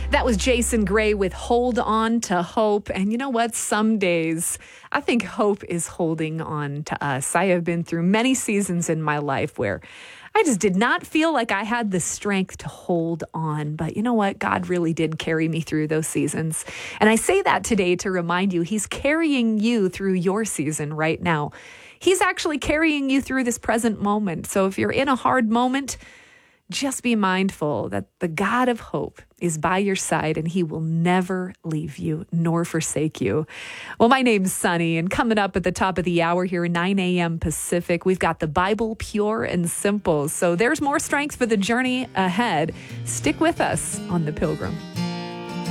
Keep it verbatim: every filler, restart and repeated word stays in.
That was Jason Gray with Hold On to Hope. And you know what? Some days I think hope is holding on to us. I have been through many seasons in my life where I just did not feel like I had the strength to hold on. But you know what? God really did carry me through those seasons. And I say that today to remind you, He's carrying you through your season right now. He's actually carrying you through this present moment. So if you're in a hard moment, just be mindful that the God of hope is by your side and He will never leave you nor forsake you. Well, my name's Sunny, and coming up at the top of the hour here at nine a.m. Pacific, we've got the Bible pure and simple. So there's more strength for the journey ahead. Stick with us on The Pilgrim.